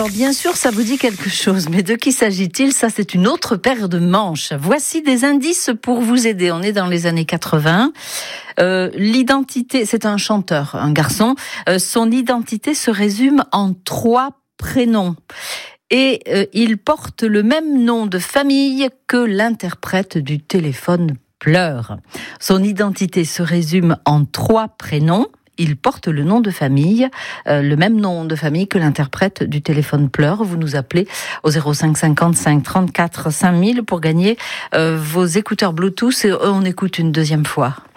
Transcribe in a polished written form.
Alors bien sûr, ça vous dit quelque chose, mais de qui s'agit-il ? Ça, c'est une autre paire de manches. Voici des indices pour vous aider. On est dans les années 80. L'identité, c'est un chanteur, un garçon. Son identité se résume en 3 prénoms. Et il porte le même nom de famille que l'interprète du téléphone Pleur. Son identité se résume en 3 prénoms. Il porte le nom de famille, le même nom de famille que l'interprète du téléphone Pleur. Vous nous appelez au 05 55 34 5000 pour gagner vos écouteurs Bluetooth et on écoute une deuxième fois.